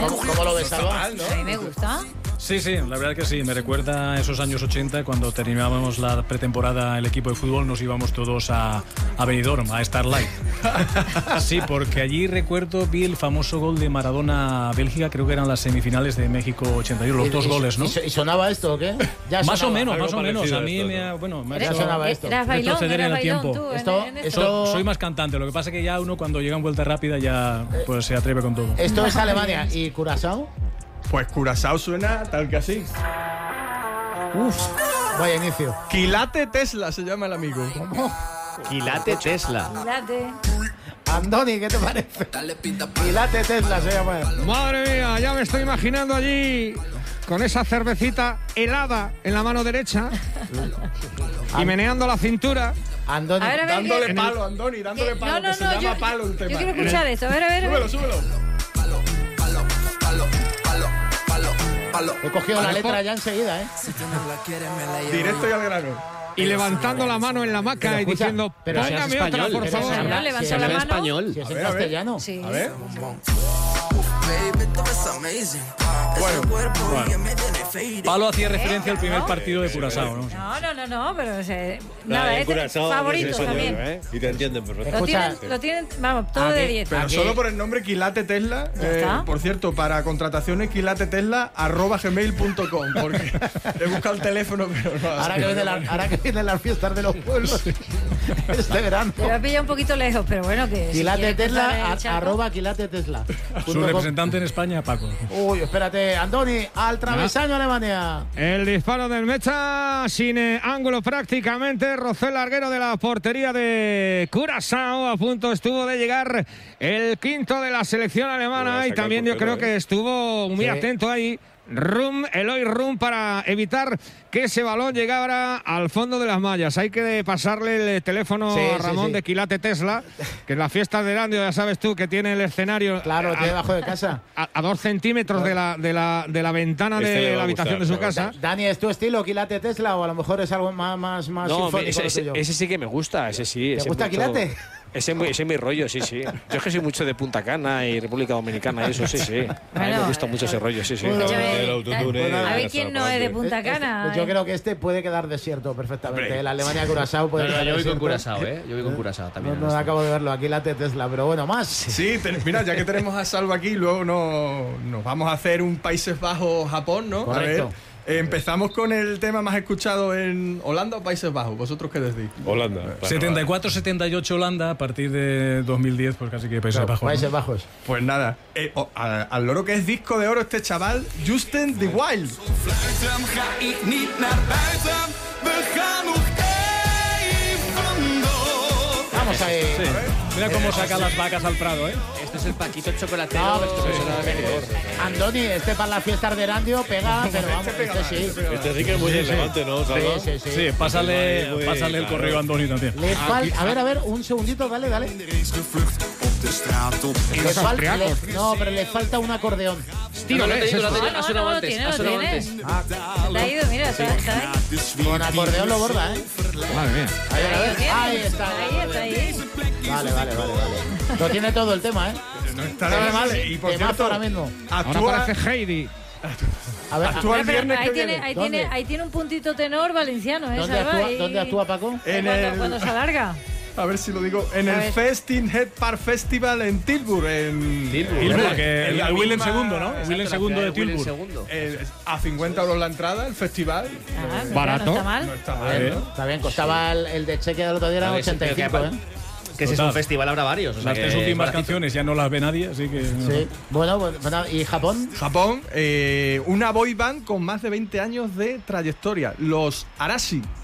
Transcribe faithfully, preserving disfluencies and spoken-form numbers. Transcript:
¿Cómo, cómo lo ves, Alba? ¿no? A mí me gusta. Sí, sí, la verdad que sí, me recuerda a esos años ochenta cuando terminábamos la pretemporada el equipo de fútbol, nos íbamos todos a, a Benidorm, a Starlight. Sí, porque allí recuerdo, vi el famoso gol de Maradona a Bélgica, creo que eran las semifinales de México ochenta y uno, los ¿Y, dos y, goles, ¿no? ¿Y sonaba esto o qué? Ya más sonaba. o menos, más o menos, a mí esto, me ha, ¿no? bueno, me ha Ya hecho sonaba esto. Eras bailón, retroceder eras en el bailón tiempo. tú, en- Esto- en esto. esto- So- soy más cantante, lo que pasa es que ya uno cuando llega en vuelta rápida ya pues se atreve con todo. Esto es Alemania. ¿Y Curazao? Pues Curazao suena tal que así. Uf, vaya inicio. Quilate Tesla se llama el amigo. Quilate Tesla. Date. Andoni, ¿qué te parece? Quilate Tesla se llama. Madre mía, ya me estoy imaginando allí con esa cervecita helada en la mano derecha y meneando la cintura. Andoni, A ver, a ver, Dándole ¿qué? palo, Andoni, dándole Eh, palo, no, no, que se no, llama yo- palo el tema. Yo quiero escuchar esto, a ver, a ver. a ver. Súbelo, súbelo. he cogido la Alejo. letra ya enseguida, ¿eh? Directo y al grano. Y levantando la mano en la hamaca Pero y escucha, diciendo, pero póngame seas otra, español, por pero favor. se habla- Levanta se la habla mano. español. Si es A en ver, a ver. castellano. Sí. A ver. Palo hacía referencia al primer partido de Curazao, ¿no? No, no, no, no, pero o sea, Nada, nada, en es Curazao, favoritos que es español, también. ¿eh? Y te entienden Lo perfectamente. Escucha. tienen, lo tienen, vamos, todo Aquí- de diez. Pero Aquí- solo por el nombre Quilate Tesla. Ya eh, está. por cierto, para contrataciones Quilate Tesla arroba gmail punto com. Porque he buscado el teléfono, pero no. Ahora que, vienen las, ahora que vienen las fiestas de los pueblos este verano. Te lo he pillado un poquito lejos, pero bueno, que. si Quilate quieres cruzar Tesla, el a- charco- arroba Quilate Tesla. Su representante en España, Paco. Uy, espérate, Andoni, al travesaño Alemania. El disparo del Mecha sin eh, ángulo prácticamente, rozó el larguero de la portería de Curazao, a punto estuvo de llegar el quinto de la selección alemana Bueno, y saca el también yo portero, creo que estuvo muy Sí. atento ahí Rum, Eloy Rum, para evitar que ese balón llegara al fondo de las mallas. Hay que pasarle el teléfono Sí, a sí, Ramón sí. de Quilate Tesla, que en las fiestas de Erandio ya sabes tú que tiene el escenario Claro, a, tiene debajo de casa. a- a dos centímetros de la, de la, de la ventana Este de le va la a habitación gustar, de su claro. casa. Dani, ¿es tu estilo Quilate Tesla o a lo mejor es algo más, más, más No, sinfónico ese, lo ese- tuyo? ese sí que me gusta, ese sí. ¿Te ese gusta mucho- Quilate? Ese es, muy, ese es mi rollo, sí, sí. Yo es que soy mucho de Punta Cana y República Dominicana y eso, sí, sí. A mí Bueno, me gusta mucho ese rollo, sí, sí. bueno, Escúchame, El autotune, a ver ya quién está, no es de para Punta Este- Cana. pues yo eh. creo que este puede quedar desierto perfectamente. Hombre. El Alemania Curazao puede No, no, quedar yo voy desierto. con Curazao, ¿eh? Yo voy con Curazao también. No, en no esto. acabo de verlo, aquí late Tesla, pero bueno, más. Sí, te- mira, ya que tenemos a Salva aquí, luego no- nos vamos a hacer un Países Bajos-Japón, ¿no? Correcto. A ver, eh, empezamos con el tema más escuchado en Holanda o Países Bajos. ¿Vosotros qué decís? Holanda. claro. setenta y cuatro setenta y ocho Holanda, a partir de dos mil diez, pues casi que Países Claro, Bajos, ¿no? Países Bajos. Pues nada, eh, oh, a- al loro que es disco de oro este chaval, Justin the Wild. Vamos ahí. Sí. Mira cómo saca las vacas al prado, ¿eh? Esto es el Paquito chocolatero. No, esto es el mejor. Andoni, este para las fiestas de Erandio pega, pero vamos, este sí. Este sí que es muy relevante, ¿no, Salva? Sí, sí, sí. Sí, pásale, Muy, muy, pásale el claro. correo a Andoni también. Le fal- a ver, a ver, un segundito, dale, dale. Le Los fal- austriacos. le- no, pero le falta un acordeón. No, no, te digo, lo ha No, tenido- no, ha sonado no, lo antes, tiene, ha lo sonado tiene. antes. Se ha ido, mira, está, está ahí. Con acordeón lo borda, ¿eh? Madre mía. A ver, a Ahí ver. lo tiene. Ahí está. Ahí está, ahí. Vale, vale, vale, vale. Lo tiene todo el tema, ¿eh? No está nada mal. Y por Temazo cierto, ahora mismo. Ahora actúa, parece Heidi. A ver, actúa el Pero viernes ahí que tiene, viene. ahí, ¿Dónde? tiene, ahí tiene un puntito tenor valenciano, ¿eh? ¿dónde Salva, actúa, ahí- ¿dónde actúa Paco? En cuando, el- cuando se alarga. A ver si lo digo. En A el ver. Festin Head Park Festival en Tilburg. En Tilburg, que en la el Willem misma- segundo, ¿no? Exacto, Willem la segundo de El Will Tilburg. segundo. Eh, a cincuenta euros la entrada, el festival. Ah, mira, Barato. No está mal. No está A mal, ver, ¿no? está bien, costaba el, el de Chequia del otro día, A eran ver, sí, ochenta y pero que cinco, apa- ¿eh? Que si es Total. un festival habrá varios. O sea Las tres que últimas baratito. canciones ya no las ve nadie, así que... Sí. Bueno, pues, bueno, ¿y Japón? Japón, eh, una boy band con más de veinte años de trayectoria, los Arashi.